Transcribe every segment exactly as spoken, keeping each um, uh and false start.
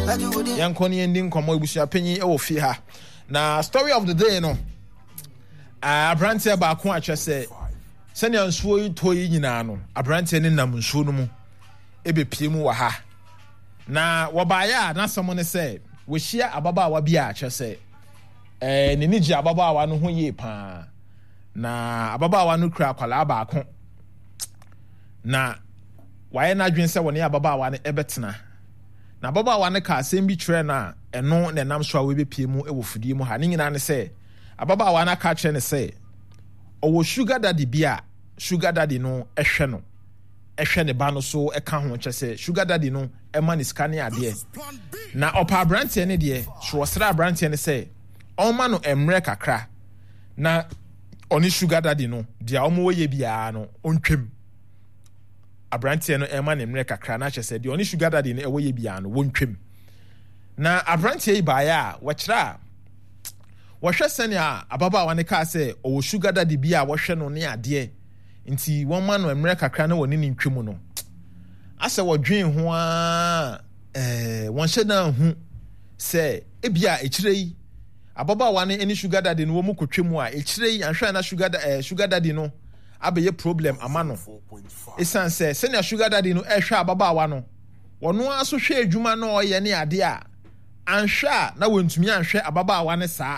Yankoni ending komo ebusua panyin e wo fi ha. Na story of the day no. Ah Abrantia ba ko atwe se sene nsuo yi toyi nyina no. Abrantia ne nam nsuo no mu ebe pie mu wa ha. Na wobaya na somo ne se wo hia ababa wa bia atwe se eh ne niji ababa wa no ho ye pa. Na ababa wa no kura kwala ba ko. Na waye na adwen se woni ababa wa ne ebetena. Na baba wa ne ka asem bi tre na eno ne nam so a we bepie mu e wo fudie mu ha ne nyina ne se ababa wa na ka tre ne se owo sugar daddy bia sugar daddy no ehwe no ehwe ne ba no so e ka ho che se sugar daddy no e ma ne scan ade na opa brand ne de so wasra brand ne se on ma no emre kakra na oni sugar daddy no dia omo ye bia no ontwem Abrantie no ema ne mre kakra na kyese de oni sugar daddy no ewo ye bia no wontwem na abrantie ba ya wo kyera wo hwe sene a ababa wa ne ka se o sugar daddy bia wo hwe no ne ade nti won ma no mre kakra na woni ne ntwem no ase wo dwen ho a eh won hye na hu se ebia ekyire yi ababa wa ne eni sugar daddy no wo mu kotwem a ekyire yi anhwe na sugar eh, sugar daddy no abeye problem amano esan se senior sugar daddy no ehwe ababa wa no wono aso hwe adwuma no oye ne ade a anhwe na wontumi anhwe ababa wa ne saa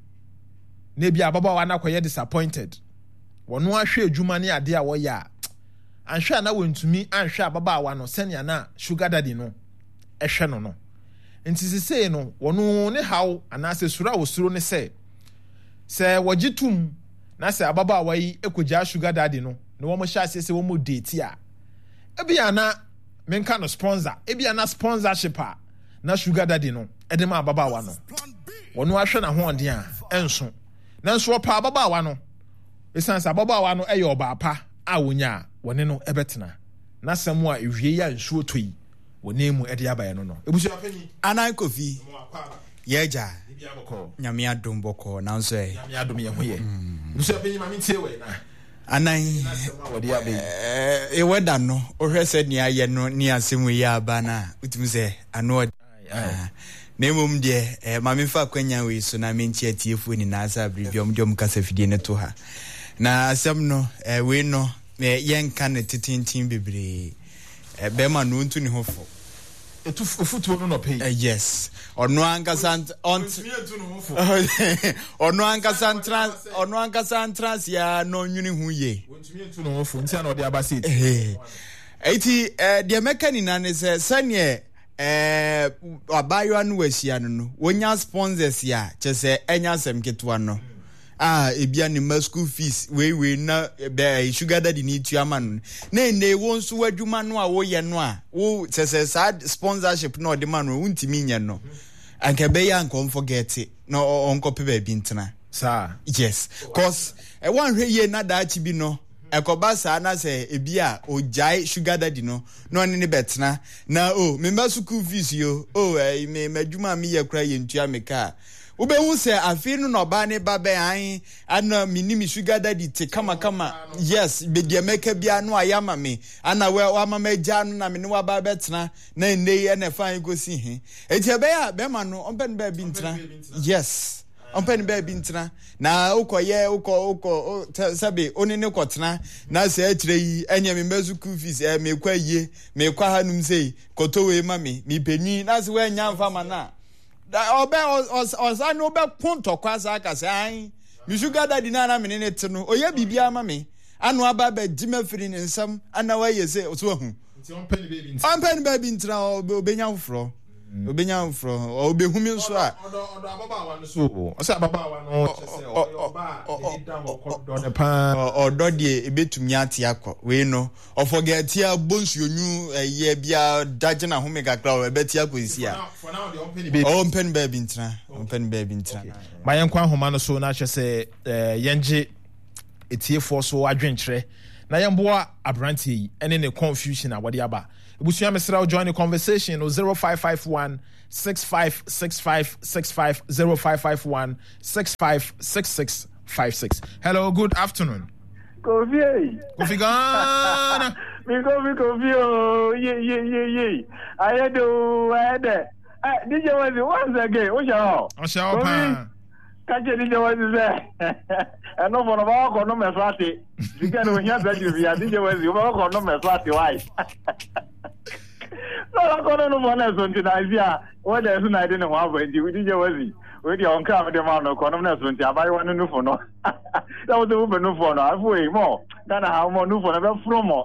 na bia ababa wa na koye disappointed wono ahwe adwuma ne ade a woye a anhwe na wontumi anhwe ababa wa no senior na sugar daddy no ehwe no no enti sese no wono ne haw anase sura wosuro ne se se wogitum na se ababa wa yi ekogya sugar daddy no na wo mo sha se se wo mo date a ebia na menka no sponsor ebia na sponsorship a na sugar daddy no ede ma ababa wa no wono ahwe na ho ode a enso na nso pa ababa wa no esanse ababa wa no eye oba pa a wonya wone no ebetena na samu a ewie ya nsuo toyi wone mu ede abaye no no ebusu afanyi anan kofi yeja nyame adom boko na nso e nyame adom ye ho ye ebusu afanyi ma mintie we na anan eh e weda no ohwe se ni aye no ni asemu ya aba na utim se ano na emom de eh ma me fa kwanya we so na me nchi atiefu ni na asa bribiom dom kasa fidie ne to ha na asem no eh we no yenka ne titintin bebre eh be ma no ntu ni hofo etu futu no no pay yes ono ankasa on ono ankasa trans ono ankasa trans ya no nwuni hu ye wontumi etu no hofo ntia no de abase eh eti eh de mekani na ne se sane eh abayo anu wahia no no wonya sponsors ya chese enya sem ketwa no ah ebia ni ma school fees we we na be sugar daddy ni tu aman na ne won so wadwuma no a wo ye no a wo chese sad sponsorship no de man wo ntimi nya no anka be ya nko forget it no onko pe ba bi ntena sa yes cause e wan hwe ye na da chi bi no ekoba sa na se ebia ojai sugar daddy no no ne ne betena na oh me ma school fees yo oh eh me madwuma me ye kra ye ntua me ka ube hu se afi no no ba ne ba be an ana minimi sugar daddy te kama kama yes be de meka bia no ayama me ana we wa mama ja no na me ne wa ba betena na nei e na fan go si he eti be ya be ma no ompen ba bi ntena yes ompen ba bi ntena na ukoye uko uko sabe oni ne kotena na se atire yi anya me mezu ku fees e me kwa yie me kwa hanum sei kotowe ma me mi penyi na se we nya mfa ma na da obe osa no be punto kwasa aka se an mi sugar daddy na na me ne te no oye bibia ma me anu aba ba jima firi ne nsam ana wa ye se so hu nti on pen baby nti on pen baby ntra obenya fro obenya fro obehumi nso a odo odo ababa wa no so o se ababa wa no chese oba e down okodo ne pa odo de ebetumi ate akọ we no o forget ya bonsu onyu eye bia daje na home kakra o ebeti akosi a for now the on pen baby on pen baby ntra on pen baby ntra mayen kwa homa no so na chese yenje etiefo so adwenkyere na yemboa abrantie yi ene ne confusion a wode aba ebusuya mesra join the conversation no zero five five one six five six five six five zero five five one six five six six five six. Hello, good afternoon. Kofi. Kofi Ghana. Mi kofi kofi oh ye ye ye ye. Ayedo ade. Eh, D J Wesley, once again, what's your? What's your pa? Can't you D J Wesley say? And no one of our call no me flatty. You can when you have that you be D J Wesley, you call no me flatty why? No, I call no one else on tonight. What there's an idea of when you D J Wesley. With your own car, the man of Conumness, when I buy one new phone. That was the woman new phone. I've way more than I have more new phone. I've from more.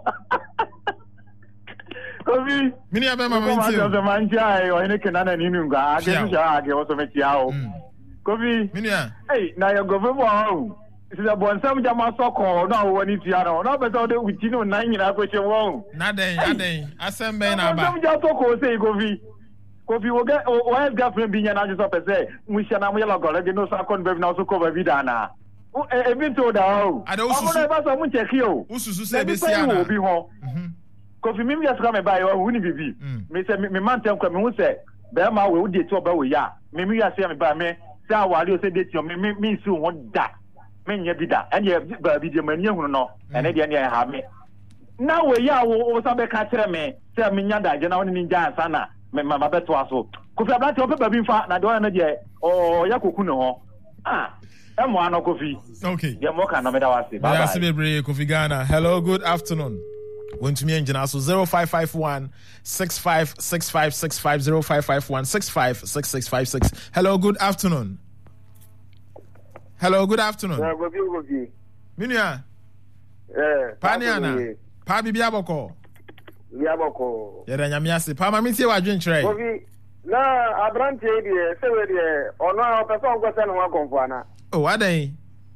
Kofi, mini abema menti o man jai o ene kana na ninu ga age sha age o so meti awo Kofi mini a eh na yo go febo o si da bon sam jama soko na wo ni tia no na be so de uti no na nyina ko che wo na den na den asem be na ba sam ja soko say Kofi Kofi wo get o o girlfriend bi nya na just pe say mu hia na mu yela go le no sa kon be na so ko ba bi da na e bi to da o o na ba so mu check yo ususu say be sia na obi ho Kofi mimi ya suka me ba yo hu ni bibi me se me mantem kwa me hu se be ma we wo date oba we ya mimi ya se me ba me se awale o se date o me me si ho da me nya bi da ene ba bi de mani ehunu no ene de ene ha me na we ya wo sa be ka kire me se me nya da je na woni ni nja ansa na me ma ba beto aso Kofi abante o pe ba bi mfa na de o na de o ya koku ne ho ah e mo ano Kofi okay ye mo ka no me da wase bye bye bye Kofi Ghana. Hello, good afternoon. Went to me engine also zero five five one six five six five six five zero five five one six five six six five six. Hello, good afternoon. Hello, good afternoon. Yeah, go view, go view. Minia. Eh. Paniana. Pa bibi aboko. Bibi aboko. Yeda nyamiase. Pa mami tie wa dwen try. Go view. Na abrante die, se we die, ono o person go se no wa konfo ana. Oh, adan.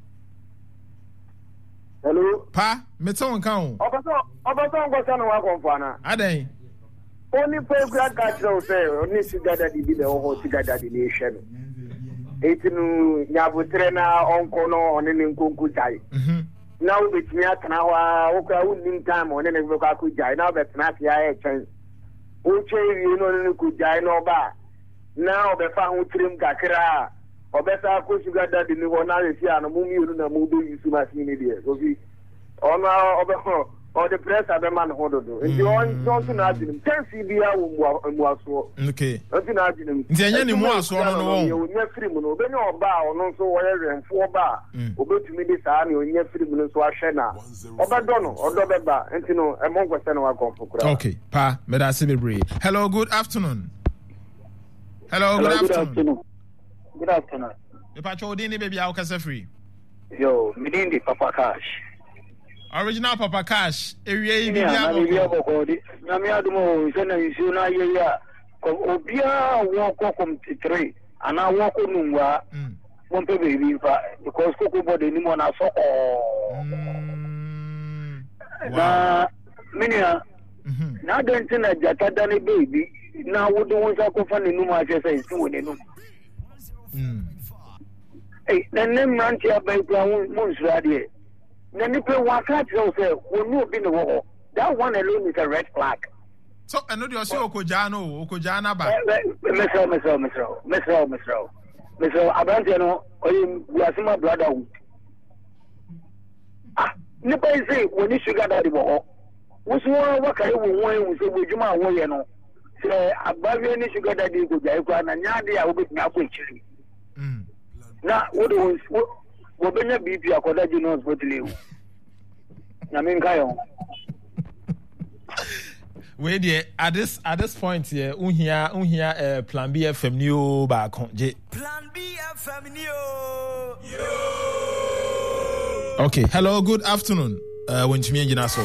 Hello. Pa, me ton kan o. O person o person go se no wa konfo ana. Adan. Oni pe gra ka tro se, oni sugar daddy bi be ho sugar daddy ni hwe no. Etinu nyabutre na onko no oni ni nkonku jai. Mhm. Na wo betimi atana wa wo ka wo nim time oni ne be ka ku jai na betena tia e chen. O che wi no ni ku jai no ba. Na obefa ho trim kakra. Obesa ko sugar daddy ni wona re fi anu mu mi olu na mu do yusu machine ni de. So fi ona obeho or the press abe man hododo. Nti on don't na adinum. ten C B a wo mu aso. Okay. Nti na adinum. Nti enye ni mu aso no no wo. Yo nya free mu no be nya oba ono so wo ye remfo ba. Obetumi de saa na onya free mu no so ahwe na. Obedo no, odo be ba. Nti no e mo ngwese no wa konfo kura. Okay. Pa, me da se bebre. Hello, good afternoon. Hello, good Hello, afternoon. Good afternoon. Good afternoon. Me pa cho din ni baby a kasa free. Yo, me din di Papa Cash. Original Papa Cash. Ewie yi Bibi bibia Bibi boko. aboko di. Nyame adumo se na nsu na ye ya. Ko obia wo ko kom three ana wo ko numwa. Mm. Mo pe baby fa because koko body ni mo na soko. Mm. Na minia. Mhm. Na denti na jata dani baby na wo do won sa ko fa ni numa se se nsu wo ne num. Mm. Eh, na nem ranti abai kwa mo nsu ade. Na nipa waka tell say wonu obi ne wo. That one alone is a red flag. So eno de osi okoja no, okoja na ba. Mesro, mesro, mesro, mesro, mesro. Mesro, abante no, oyi guasima brother. Ah, nipa ise woni sugar daddy wo. Wosu waka e wo won e so bojuma wo ye no. Se abawe ni sugar daddy ko jai kwa na nyaade a wo betumi akọ ekyiri. Mm. Na wo do wo benya B P akoda Jones Botlewu. Na min kayo. We there at this at this point here, unhia unhia uh, Plan B F M ni o ba kon je. Plan B F M ni o. Okay, hello, good afternoon. Uh when to me engine so.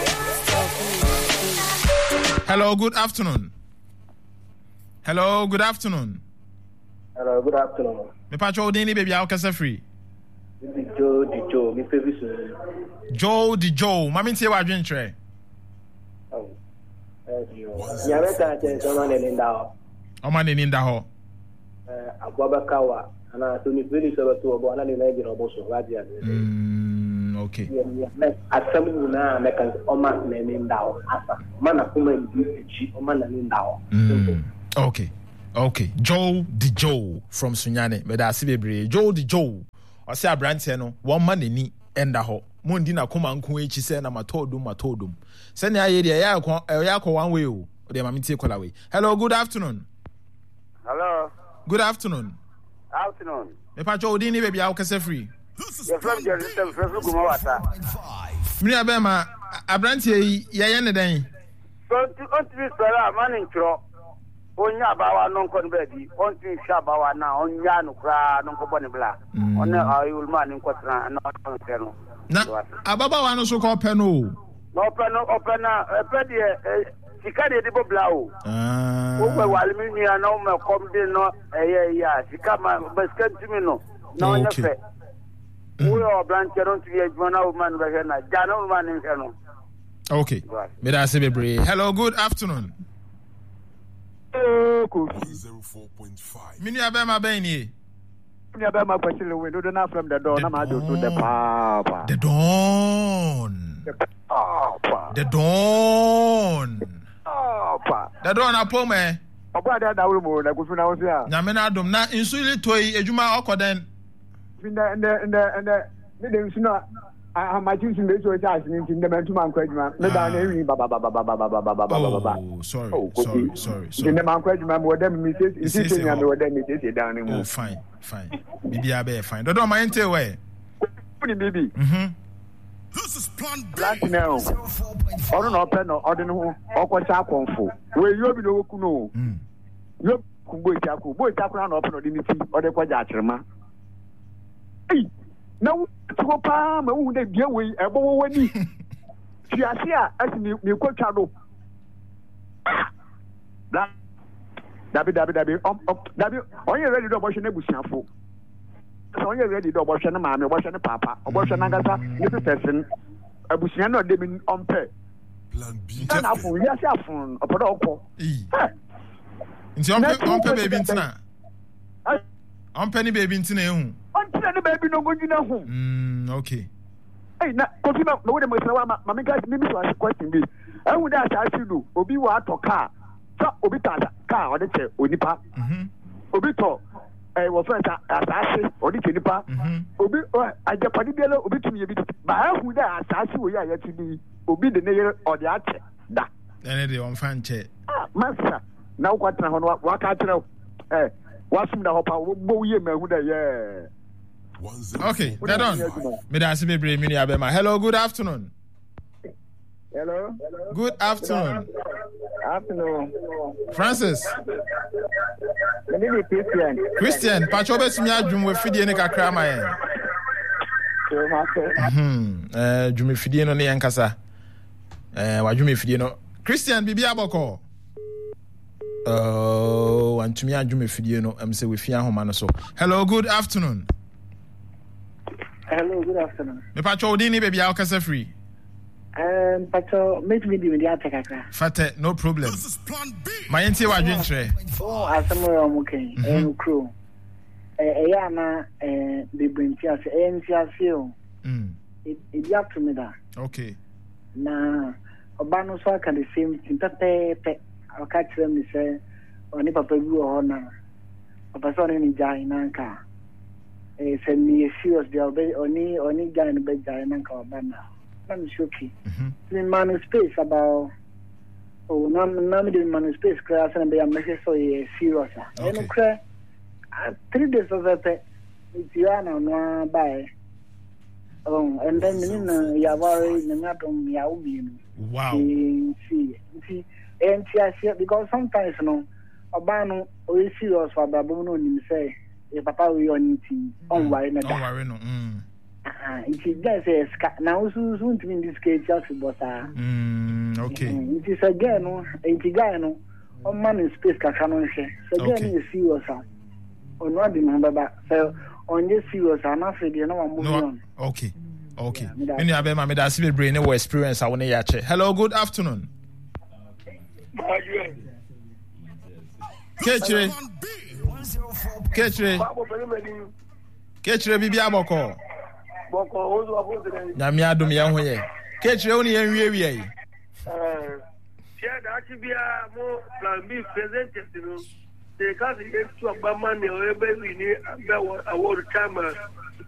Hello, good afternoon. Hello, good afternoon. Hello, good afternoon. Me pa cho din ni baby a kasa free. This is Joe Di Joe, me previous. Joe Di Joe, mami tie wa dwen tre. Oh. Nyame ka che so na ne nda. O ma ne ni nda ho. Eh Abubakar wa ana to ni previous so to obo ana ne na jira obo so radio. Mm, okay. Asam na me kan o ma ne ne nda o asa. Mana kuma ndi chi o ma na ne nda o. Okay. Okay. Joe Di Joe from Sunyane. Me da se bebre. Joe Di Joe. O se abrante no, one man ni enda ho. Mo ndi na koma nko echi se na matodum matodum. Se ne aye de ya akọ ya akọ one way o. De ma me tie kola way. Hello, good afternoon. Hello. Good afternoon. Afternoon. Me pacho odini baby how kase free. Your friend just said friend Gumawata. Mini abema abrantie yi ye ne den. So to on to sala man in tro. Onya bawa non kon baby. On to sha bawa na onya no kra non ko bone bla. On ayul man in kwatra na on teno. Na ababa wa no so ko pe no. No pe no open na pe de sika de de bla o. Ah. O we walmi ni na o me kom de no eh ya sika ma baskantimi no. Na onya fe. We are branch around to the woman Bagana, Jano man in Kano. Okay. Hello, good afternoon. zero four point five. Mini Abema Beni. Mini Abema question we do not from the door. I'm to the papa. The dawn. The papa. The dawn. Papa. The dawn upon me. Papa, that I will move. I could find out here. Namena dum na insuli toy ejuma okoden. And the and the and the and the they do not. I am choosing this way as in the man to man question. Me down here baba baba baba baba baba baba. Oh, sorry. Sorry, sorry, sorry. In the man question man what them misses is it in and what them misses down in. Oh, fine, fine. Bibi abe fine. Don't do my ente way. Baby. Mhm. This is plan B. Black now. I don't know pen or don't know or what kung fu. Where you be no kuno. Mm. You kumbo chaku. Boy chaku na open or dignity or the kwajatrema. Hey, now to pa ma wu de bia we ebo wo wani. Ti ase a asi mi mi kwatwa do. Da dabi dabi dabi um dabi on you ready do bo hwe na busiafo. So on you ready do bo hwe na maame bo hwe na papa, bo hwe na ngasa ni person abusia na de mi ompe. Plan B. Na afun ya se afun opodo okọ. Eh. Nti ompe ompe baby ntina. Ompe ni baby ntina ehun. Until the baby no go to home. Mm, okay. Hey, na kofi na no de mo sra ma ma guys me so ask question bi. I would ask ask you obi wa to car. So obi ta car o de che onipa. Mhm. Obi to eh wo friend asase o de che nipa. Mhm. Obi ajapani bi le obi tumi bi. Ba hu da asase wo ya ya tini obi de ne o de ache da. Ene de on fan che. Ah, master. Na wo kwatra ho no wa ka kire eh wasum da hopa wo bo ye ma hu da yeah. Okay, that on. Me da se bebre mini abema. Hello, good afternoon. Hello. Good afternoon. Afternoon. Francis. My name is Christian. Christian, pacho be simi adwum we fidie ne kakra ma yen. So master. Mhm. Eh, dwum fidie no ne yen kasa. Eh, wadwum fidie no. Christian bibi aboko. Oh, antumi adwum fidie no, am se we fia homa no so. Hello, good afternoon. Hello, good afternoon. Me pacho odini baby how kasa free. Um, pacho make me do the attack. Fate, no problem. This is plan B. My ente wa dwintre. Oh, asamoy omuken. Eh, crew. Eh, ya na eh the brinti ase, eh nti ase o. Mm. It it ya to me da. Okay. Na oba no so aka the same thing pepe. Aka kire me say oni papa bi o na. Papa so ni jai na nka. Eh, send me a serious deal. Only, only guy in the bed, guy in the car. I'm shocky. In man space about oh, no, no, me in man space class and be a message so serious. And cry three days of that. It's Yana no by. Oh, and then in Yavari, Nanatum Yaumi. Wow. See, see, and see, because sometimes no, a ban or serious for Babuno say. Papa we on it on worry no on worry no mm ah it is just a now so soon to in this case just but ah mm okay it is again no it guy no on man space kaka no hwe so again you see us on what the number so on this serious and after the no move on okay okay me ya be ma me da se be brain no experience I want ya che. Hello, good afternoon. Kechre Kechre Kechre bibi aboko Boko ozo afodere. Na mi adum ye ho ye. Kechre oni ye wie wie yi. Eh, share da chibia mo plan B presented no. They cause it to a man o ebe ni ni award time